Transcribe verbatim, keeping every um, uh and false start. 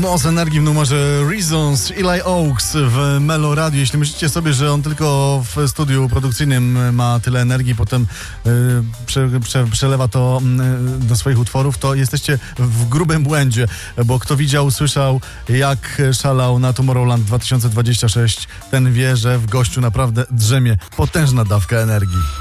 Moc energii w numerze Reasons, Eli Oaks w Melo Radio. Jeśli myślicie sobie, że on tylko w studiu produkcyjnym ma tyle energii, potem yy, prze, prze, przelewa to yy, do swoich utworów, to jesteście w grubym błędzie, bo kto widział, słyszał, jak szalał na Tomorrowland dwa tysiące dwudziesty szósty, ten wie, że w gościu naprawdę drzemie potężna dawka energii.